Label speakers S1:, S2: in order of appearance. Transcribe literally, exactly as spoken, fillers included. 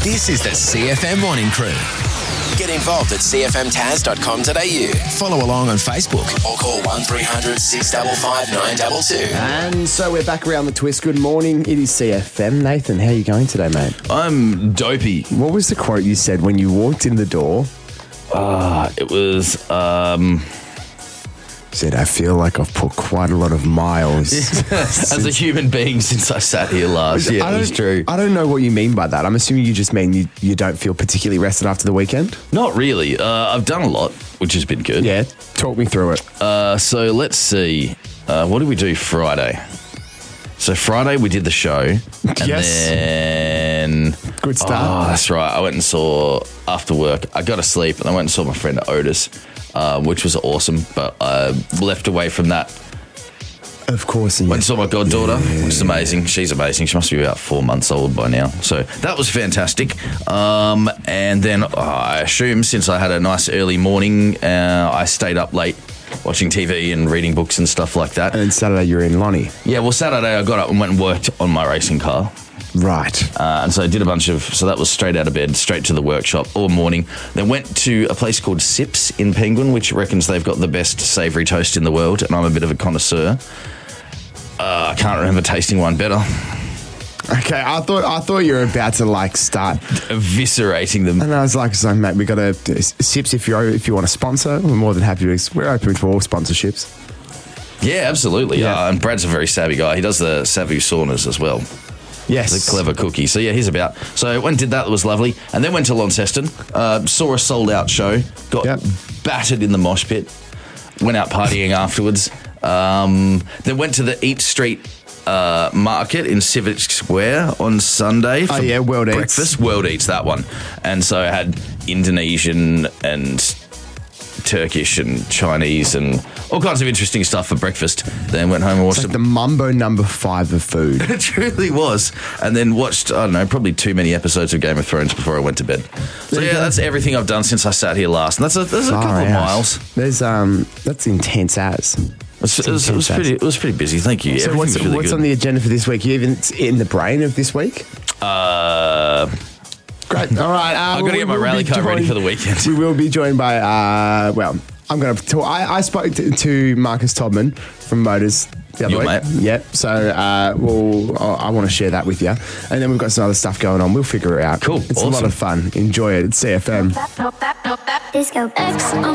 S1: This is the C F M Morning Crew. Get involved at c f m taz dot com dot a u. Follow along on Facebook or call one three hundred six five five nine two two.
S2: And so we're back around the twist. Good morning. It is C F M. Nathan, how are you going today, mate?
S3: I'm dopey.
S2: What was the quote you said when you walked in the door?
S3: Uh, it was, um...
S2: Said, I feel like I've put quite a lot of miles.
S3: As a human being since I sat here last. Yeah, it was true.
S2: I don't know what you mean by that. I'm assuming you just mean you, you don't feel particularly rested after the weekend?
S3: Not really. Uh, I've done a lot, which has been good.
S2: Yeah, talk me through it.
S3: Uh, so let's see. Uh, what did we do Friday? So Friday we did the show. And
S2: Yes.
S3: then...
S2: Good start.
S3: Oh, that's right. I went and saw, after work, I got to sleep and I went and saw my friend Otis, uh, which was awesome. But I left away from that.
S2: Of course.
S3: Went and saw my goddaughter, yeah. which is amazing. She's amazing. She must be about four months old by now. So that was fantastic. Um, and then uh, I assume since I had a nice early morning, uh, I stayed up late watching T V and reading books and stuff like that.
S2: And then Saturday you're in Lonnie.
S3: Yeah, well, Saturday I got up and went and worked on my racing car.
S2: Right.
S3: Uh, and so I did a bunch of, so that was straight out of bed, straight to the workshop all morning. Then went to a place called Sips in Penguin, which reckons they've got the best savoury toast in the world. And I'm a bit of a connoisseur. Uh, I can't remember tasting one better.
S2: Okay, I thought I thought you were about to like start
S3: eviscerating them,
S2: and I was like, "So, mate, we got a Sips. If you if you want to sponsor, we're more than happy to. We're open for all sponsorships."
S3: Yeah, absolutely. Yeah, uh, and Brad's a very savvy guy. He does the Savu saunas as well.
S2: Yes,
S3: the clever cookie. So yeah, he's about. So I went and did that. It was lovely, and then went to Launceston. Uh, saw a sold out show. Got yep. battered in the mosh pit. Went out partying afterwards. Um, then went to the Eat Street uh, market in Civic Square on Sunday for
S2: oh, yeah, World
S3: breakfast.
S2: Eats.
S3: World Eats, that one. And so I had Indonesian and Turkish and Chinese and all kinds of interesting stuff for breakfast. Then went home and watched
S2: it's like the Mumbo number five of food.
S3: It truly was. And then watched, I don't know, probably too many episodes of Game of Thrones before I went to bed. So yeah, that's everything I've done since I sat here last. And that's a, that's a couple
S2: out.
S3: of miles.
S2: There's um, that's intense as.
S3: It was, it, was, it, was pretty, it was pretty busy, thank you.
S2: So what's,
S3: really
S2: what's
S3: good.
S2: on the agenda for this week? You even in the brain of this week?
S3: Uh,
S2: Great. All right. Uh,
S3: I've got to get my rally car joined, ready for the weekend.
S2: We will be joined by, uh, well, I'm going to talk. I, I spoke to, to Marcus Todman from Motors the other
S3: Your
S2: week.
S3: mate.
S2: Yep. So uh, we'll, I want to share that with you. And then we've got some other stuff going on. We'll figure it out.
S3: Cool.
S2: It's
S3: awesome.
S2: a lot of fun. Enjoy it. It's C F M.
S4: Disco X.